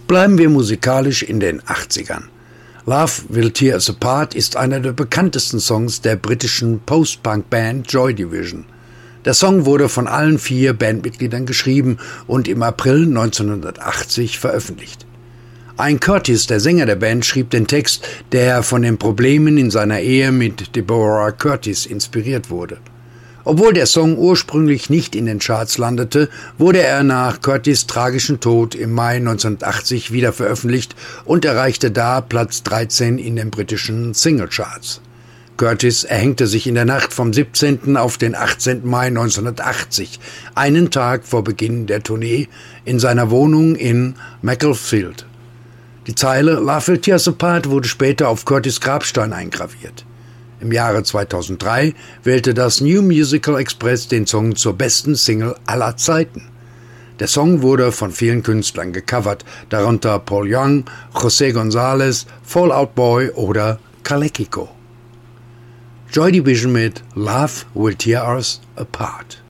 Bleiben wir musikalisch in den 80ern. Love Will Tear Us Apart ist einer der bekanntesten Songs der britischen Post-Punk-Band Joy Division. Der Song wurde von allen 4 Bandmitgliedern geschrieben und im April 1980 veröffentlicht. Ian Curtis, der Sänger der Band, schrieb den Text, der von den Problemen in seiner Ehe mit Deborah Curtis inspiriert wurde. Obwohl der Song ursprünglich nicht in den Charts landete, wurde er nach Curtis' tragischem Tod im Mai 1980 wieder veröffentlicht und erreichte da Platz 13 in den britischen Singlecharts. Curtis erhängte sich in der Nacht vom 17. auf den 18. Mai 1980, einen Tag vor Beginn der Tournee, in seiner Wohnung in Macclesfield. Die Zeile Love Will Tear Us Apart wurde später auf Curtis' Grabstein eingraviert. Im Jahre 2003 wählte das New Musical Express den Song zur besten Single aller Zeiten. Der Song wurde von vielen Künstlern gecovert, darunter Paul Young, José González, Fall Out Boy oder Kalekiko. Joy Division mit Love Will Tear Us Apart.